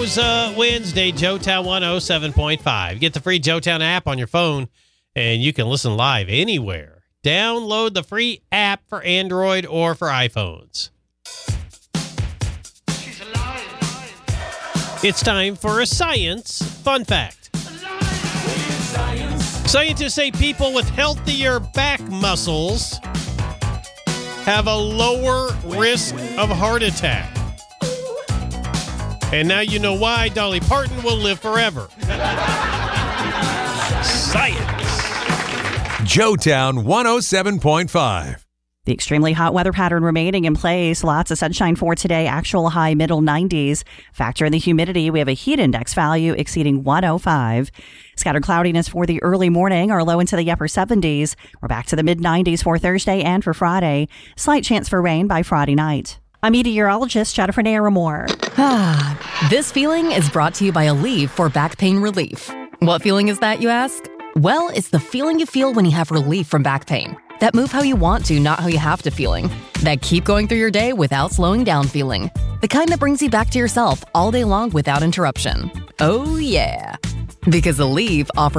News Wednesday, Joetown 107.5. Get the free Joetown app on your phone, and you can listen live anywhere. Download the free app for Android or for iPhones. It's time for a science fun fact. Scientists say people with healthier back muscles have a lower risk of heart attack. And now you know why Dolly Parton will live forever. Science. Joetown 107.5. The extremely hot weather pattern remaining in place. Lots of sunshine for today. Actual high middle 90s. Factor in the humidity. We have a heat index value exceeding 105. Scattered cloudiness for the early morning. Our low into the upper 70s. We're back to the mid 90s for Thursday and for Friday. Slight chance for rain by Friday night. I'm meteorologist Jennifer Naramore. This feeling is brought to you by Aleve for back pain relief. What feeling is that, you ask? Well, it's the feeling you feel when you have relief from back pain. That move how you want to, not how you have to feeling. That keep going through your day without slowing down feeling. The kind that brings you back to yourself all day long without interruption. Oh yeah. Because Aleve offers